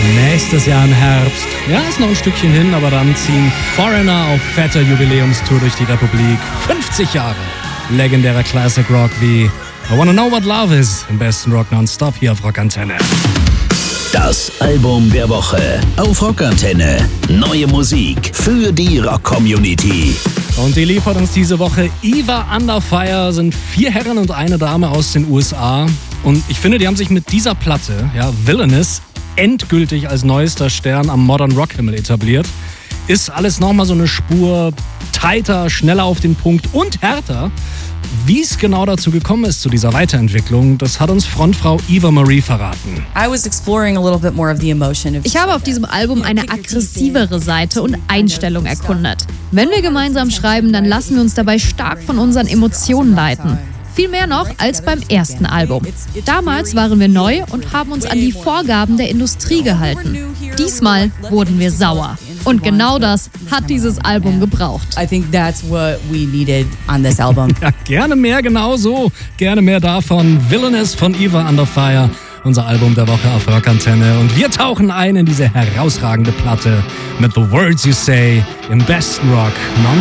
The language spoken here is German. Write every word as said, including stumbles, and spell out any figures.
Nächstes Jahr im Herbst. Ja, ist noch ein Stückchen hin, aber dann ziehen Foreigner auf fetter Jubiläumstour durch die Republik. fünfzig Jahre legendärer Classic Rock wie I Wanna Know What Love Is im besten Rock Nonstop hier auf Rockantenne. Das Album der Woche auf Rockantenne. Neue Musik für die Rock-Community. Und die liefert uns diese Woche Eva Under Fire, sind vier Herren und eine Dame aus den U S A. Und ich finde, die haben sich mit dieser Platte, ja, Villainous, endgültig als neuester Stern am Modern Rock-Himmel etabliert. Ist alles nochmal so eine Spur tighter, schneller auf den Punkt und härter. Wie es genau dazu gekommen ist, zu dieser Weiterentwicklung, das hat uns Frontfrau Eva Marie verraten. Ich habe auf diesem Album eine aggressivere Seite und Einstellung erkundet. Wenn wir gemeinsam schreiben, dann lassen wir uns dabei stark von unseren Emotionen leiten. Viel mehr noch als beim ersten Album. Damals waren wir neu und haben uns an die Vorgaben der Industrie gehalten. Diesmal wurden wir sauer. Und genau das hat dieses Album gebraucht. I think that's what we needed on this album. Ja, gerne mehr, genau so. Gerne mehr davon. Villainous von Eva Under Fire. Unser Album der Woche auf Rockantenne. Und wir tauchen ein in diese herausragende Platte mit The Words You Say im besten Rock nonstop.